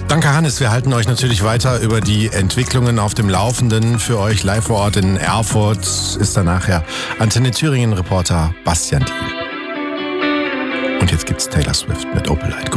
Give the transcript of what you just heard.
Danke, Hannes. Wir halten euch natürlich weiter über die Entwicklungen auf dem Laufenden. Für euch live vor Ort in Erfurt ist dann nachher Antenne Thüringen-Reporter Bastian Thiel. Und jetzt gibt's Taylor Swift mit Opalite.